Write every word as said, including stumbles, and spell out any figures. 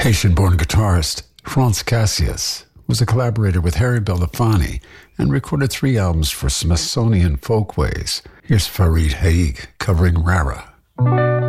Haitian-born guitarist Franz Cassius was a collaborator with Harry Belafonte and recorded three albums for Smithsonian Folkways. Here's Farid Haig covering Rara.